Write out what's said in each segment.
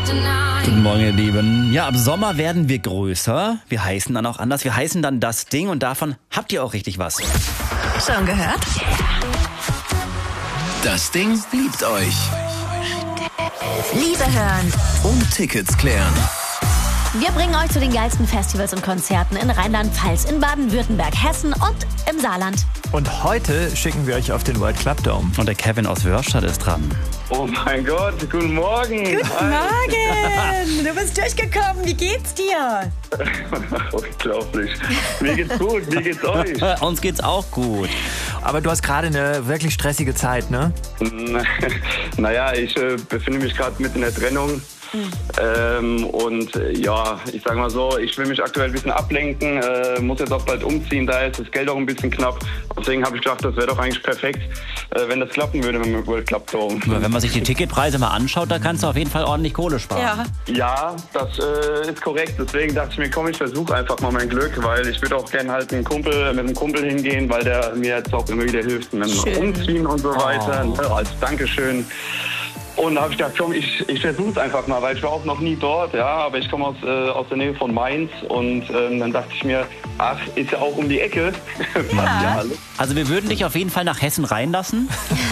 Guten Morgen, ihr Lieben. Ja, ab Sommer werden wir größer. Wir heißen dann auch anders. Wir heißen dann das Ding und davon habt ihr auch richtig was. Schon gehört? Das Ding liebt euch. Liebe hören. Und Tickets klären. Wir bringen euch zu den geilsten Festivals und Konzerten in Rheinland-Pfalz, in Baden-Württemberg, Hessen und im Saarland. Und heute schicken wir euch auf den World Club Dome. Und der Kevin aus Wörstadt ist dran. Oh mein Gott, guten Morgen. Guten Morgen. Du bist durchgekommen. Wie geht's dir? Unglaublich. Mir geht's gut, wie geht's euch? Uns geht's auch gut. Aber du hast gerade eine wirklich stressige Zeit, ne? Naja, ich befinde mich gerade mitten in der Trennung. Ja, ich sag mal so, ich will mich aktuell ein bisschen ablenken, muss jetzt auch bald umziehen, da ist das Geld auch ein bisschen knapp. Deswegen habe ich gedacht, das wäre doch eigentlich perfekt, wenn das klappen würde mit dem World Club Dome. Wenn man sich die Ticketpreise mal anschaut, da kannst du auf jeden Fall ordentlich Kohle sparen. Ja, das ist korrekt. Deswegen dachte ich mir, komm, ich versuche einfach mal mein Glück, weil ich würde auch gerne halt mit einem Kumpel hingehen, weil der mir jetzt auch immer wieder hilft mit dem Umziehen und so weiter, als Dankeschön. Und da habe ich gedacht, komm, ich versuche es einfach mal, weil ich war auch noch nie dort, ja, aber ich komme aus der Nähe von Mainz und dann dachte ich mir, ach, ist ja auch um die Ecke. Ja. Also wir würden dich auf jeden Fall nach Hessen reinlassen.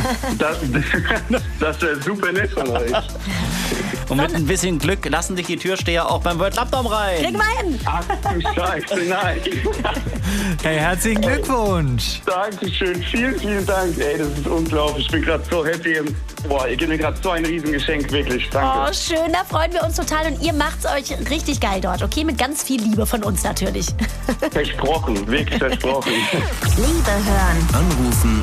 Das wäre super nett von euch. Und mit ein bisschen Glück lassen sich die Türsteher auch beim World Club Dome rein. Kriegen wir hin. Ach du Scheiße, nein. Hey, herzlichen Glückwunsch. Dankeschön, vielen, vielen Dank. Ey, das ist unglaublich. Ich bin gerade so happy. Boah, ihr gebt mir gerade so ein Riesengeschenk, wirklich. Danke. Oh, schön, da freuen wir uns total. Und ihr macht's euch richtig geil dort, okay? Mit ganz viel Liebe von uns natürlich. Versprochen, wirklich versprochen. Liebe hören. Anrufen